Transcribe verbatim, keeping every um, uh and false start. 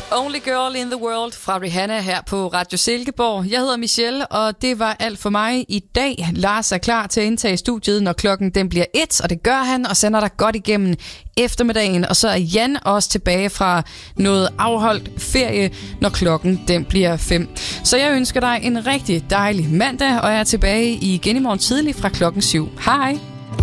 Only Girl in the World fra Rihanna her på Radio Silkeborg. Jeg hedder Michelle, og det var alt for mig i dag. Lars er klar til at indtage studiet, når klokken den bliver et, og det gør han, og sender dig godt igennem eftermiddagen. Og så er Jan også tilbage fra noget afholdt ferie, når klokken den bliver fem. Så jeg ønsker dig en rigtig dejlig mandag, og jeg er tilbage igen i morgen tidlig fra klokken syv. Hej!